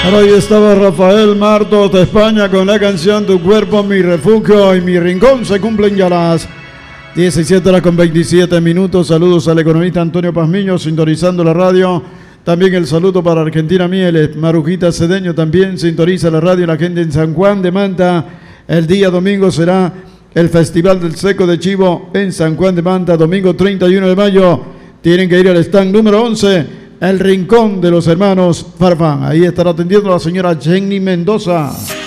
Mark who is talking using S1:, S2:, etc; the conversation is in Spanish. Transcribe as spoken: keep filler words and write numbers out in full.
S1: Por ahí estaba Rafael Martos de España con la canción Tu cuerpo, mi refugio y mi rincón. Se cumplen ya las diecisiete horas con veintisiete minutos. Saludos al economista Antonio Pazmiño sintonizando la radio. También el saludo para Argentina Mieles. Marujita Cedeño también sintoniza la radio. La gente en San Juan de Manta. El día domingo será el Festival del Seco de Chivo en San Juan de Manta. Domingo treinta y uno de mayo. Tienen que ir al stand número once. El Rincón de los Hermanos Farfán. Ahí estará atendiendo la señora Jenny Mendoza.